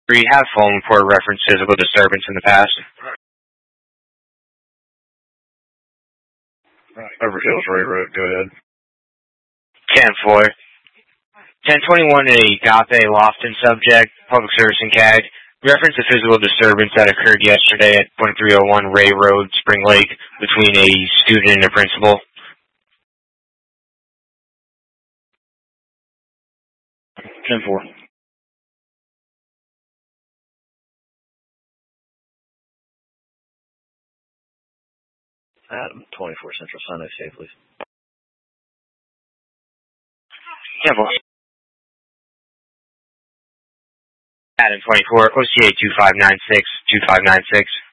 We have phone report reference physical disturbance in the past. Over Hills Ray Road, go ahead. 10-4. 1021, a Agape Lofton subject, public service and CAG. Reference a physical disturbance that occurred yesterday at .301 Ray Road, Spring Lake, between a student and a principal. 10-4. Adam, 24 Central San Jose, please. 10-4. Adam 24, OCA 2596, 2596.